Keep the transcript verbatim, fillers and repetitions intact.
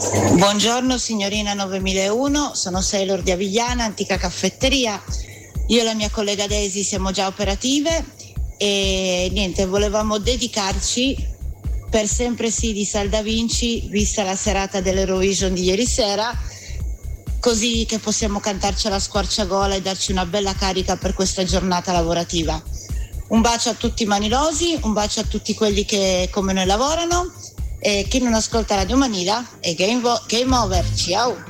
Buongiorno signorina novemilauno, sono Sailor di Avigliana, antica caffetteria. Io e la mia collega Daisy siamo già operative e niente, volevamo dedicarci per sempre sì di Sal Da Vinci, vista la serata dell'Eurovision di ieri sera, così che possiamo cantarci alla squarciagola e darci una bella carica per questa giornata lavorativa. Un bacio a tutti i manilosi, un bacio a tutti quelli che come noi lavorano, e chi non ascolta Radio Manila è game, vo- game over, ciao!